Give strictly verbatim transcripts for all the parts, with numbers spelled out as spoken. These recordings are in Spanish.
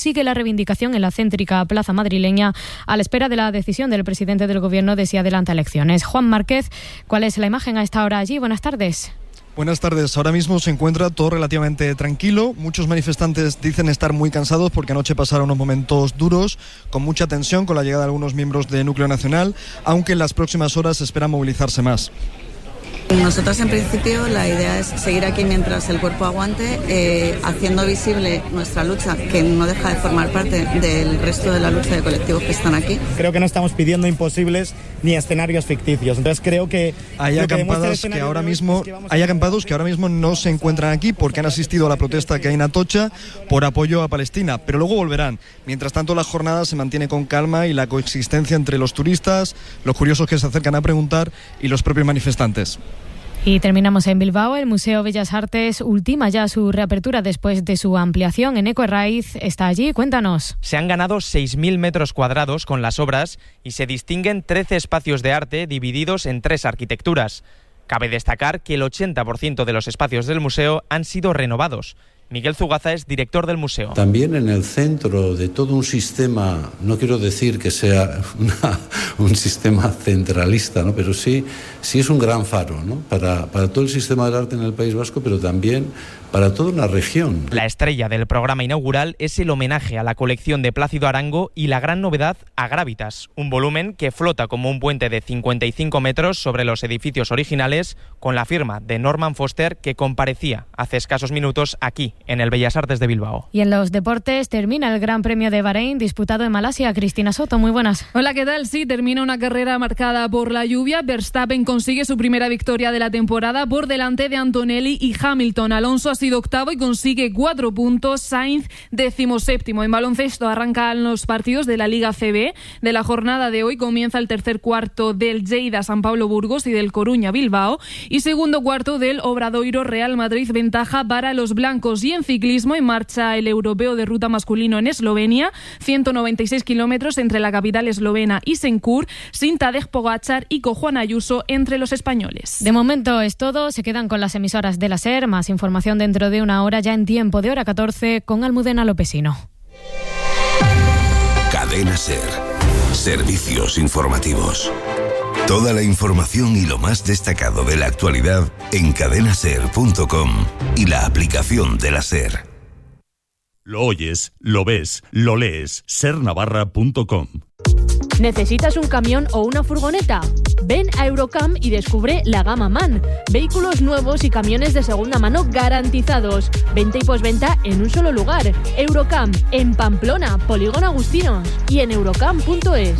sigue la reivindicación en la céntrica plaza madrileña a la espera de la decisión del presidente del Gobierno de si adelanta elecciones. Juan Márquez, ¿cuál es la imagen a esta hora allí? Buenas tardes. Buenas tardes. Ahora mismo se encuentra todo relativamente tranquilo. Muchos manifestantes dicen estar muy cansados porque anoche pasaron unos momentos duros, con mucha tensión, con la llegada de algunos miembros de Núcleo Nacional, aunque en las próximas horas se espera movilizarse más. Nosotros en principio la idea es seguir aquí mientras el cuerpo aguante, eh, haciendo visible nuestra lucha, que no deja de formar parte del resto de la lucha de colectivos que están aquí. Creo que no estamos pidiendo imposibles ni escenarios ficticios, entonces creo que hay acampadas que, que ahora mismo es que hay acampados que ahora mismo no se encuentran aquí porque han asistido a la protesta que hay en Atocha por apoyo a Palestina, pero luego volverán. Mientras tanto, la jornada se mantiene con calma y la coexistencia entre los turistas, los curiosos que se acercan a preguntar y los propios manifestantes. Y terminamos en Bilbao. El Museo Bellas Artes ultima ya su reapertura después de su ampliación. Eneco Herraiz está allí. Cuéntanos. Se han ganado seis mil metros cuadrados con las obras y se distinguen trece espacios de arte divididos en tres arquitecturas. Cabe destacar que el ochenta por ciento de los espacios del museo han sido renovados. Miguel Zugaza es director del museo. También en el centro de todo un sistema, no quiero decir que sea una, un sistema centralista, ¿no? Pero sí, sí es un gran faro, ¿no? para, para todo el sistema del arte en el País Vasco, pero también para toda una región. La estrella del programa inaugural es el homenaje a la colección de Plácido Arango y la gran novedad Agrávitas, un volumen que flota como un puente de cincuenta y cinco metros sobre los edificios originales, con la firma de Norman Foster, que comparecía hace escasos minutos aquí, en el Bellas Artes de Bilbao. Y en los deportes termina el Gran Premio de Bahrein disputado en Malasia. Cristina Soto, muy buenas. Hola, ¿qué tal? Sí, termina una carrera marcada por la lluvia. Verstappen consigue su primera victoria de la temporada por delante de Antonelli y Hamilton. Alonso ha sido octavo y consigue cuatro puntos. Sainz decimoséptimo. En baloncesto arrancan los partidos de la Liga C B. De la jornada de hoy comienza el tercer cuarto del Lleida San Pablo Burgos y del Coruña Bilbao. Y segundo cuarto del Obradoiro Real Madrid, ventaja para los blancos. Y en ciclismo, en marcha el europeo de ruta masculino en Eslovenia, ciento noventa y seis kilómetros entre la capital eslovena y Sencur, sin Tadej Pogačar y con Juan Ayuso entre los españoles. De momento es todo, se quedan con las emisoras de la SER, más información dentro de una hora ya en tiempo de hora catorce con Almudena Lopesino. Cadena SER, servicios informativos. Toda la información y lo más destacado de la actualidad en cadena ser punto com y la aplicación de la SER. Lo oyes, lo ves, lo lees. ser navarra punto com. ¿Necesitas un camión o una furgoneta? Ven a Eurocam y descubre la gama MAN. Vehículos nuevos y camiones de segunda mano garantizados. Venta y posventa en un solo lugar. Eurocam, en Pamplona, Polígono Agustinos y en eurocam punto es.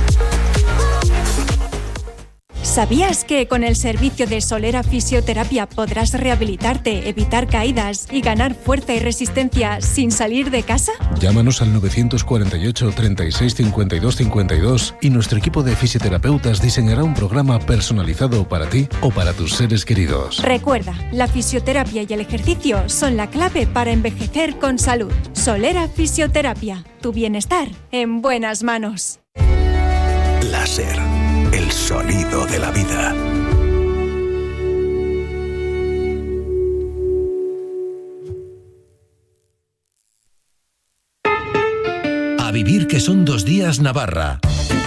¿Sabías que con el servicio de Solera Fisioterapia podrás rehabilitarte, evitar caídas y ganar fuerza y resistencia sin salir de casa? Llámanos al novecientos cuarenta y ocho, treinta y seis, cincuenta y dos cincuenta y dos y nuestro equipo de fisioterapeutas diseñará un programa personalizado para ti o para tus seres queridos. Recuerda, la fisioterapia y el ejercicio son la clave para envejecer con salud. Solera Fisioterapia, tu bienestar en buenas manos. La SER, el sonido de la vida. A vivir que son dos días Navarra.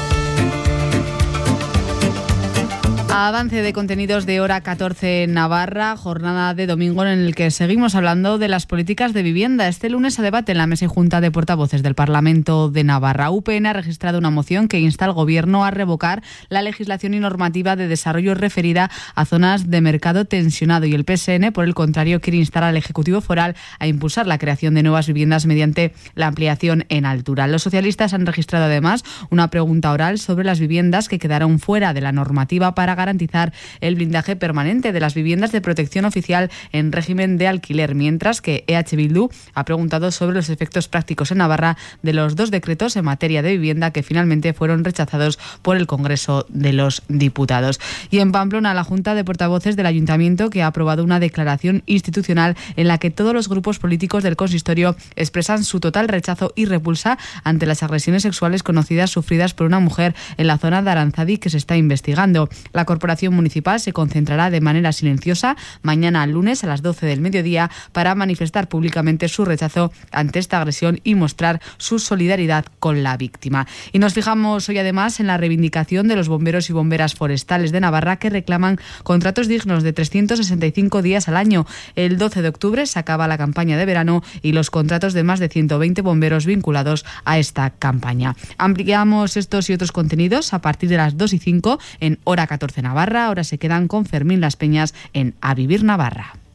Avance de contenidos de hora catorce en Navarra, jornada de domingo en el que seguimos hablando de las políticas de vivienda. Este lunes se debate en la mesa y junta de portavoces del Parlamento de Navarra. U P N ha registrado una moción que insta al Gobierno a revocar la legislación y normativa de desarrollo referida a zonas de mercado tensionado y el P S N, por el contrario, quiere instar al Ejecutivo Foral a impulsar la creación de nuevas viviendas mediante la ampliación en altura. Los socialistas han registrado además una pregunta oral sobre las viviendas que quedaron fuera de la normativa para garantizar el blindaje permanente de las viviendas de protección oficial en régimen de alquiler, mientras que E H Bildu ha preguntado sobre los efectos prácticos en Navarra de los dos decretos en materia de vivienda que finalmente fueron rechazados por el Congreso de los Diputados. Y en Pamplona, la Junta de Portavoces del Ayuntamiento, que ha aprobado una declaración institucional en la que todos los grupos políticos del consistorio expresan su total rechazo y repulsa ante las agresiones sexuales conocidas sufridas por una mujer en la zona de Aranzadi, que se está investigando. La corporación municipal se concentrará de manera silenciosa mañana lunes a las doce del mediodía para manifestar públicamente su rechazo ante esta agresión y mostrar su solidaridad con la víctima. Y nos fijamos hoy además en la reivindicación de los bomberos y bomberas forestales de Navarra, que reclaman contratos dignos de trescientos sesenta y cinco días al año. El doce de octubre se acaba la campaña de verano y los contratos de más de ciento veinte bomberos vinculados a esta campaña. Ampliamos estos y otros contenidos a partir de las dos y cinco en Hora catorce Navarra. Ahora se quedan con Fermín Las Peñas en A Vivir Navarra.